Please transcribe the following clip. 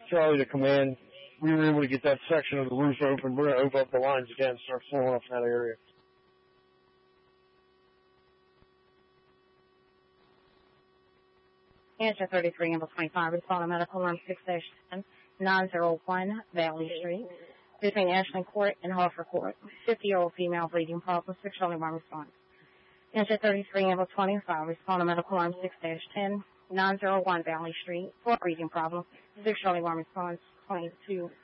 Charlie to come in. We were able to get that section of the roof open. We're going to open up the lines again and start flowing off that area. Answer 33, Ambulance 25, responding medical room 6-901 Valley Street, between Ashland Court and Harford Court. 50-year-old female bleeding problem, 6 showing one response. Answer 33, Ambulance 25, responding medical room 6-901 Valley Street, 4 breathing problem, 6 showing one response, 22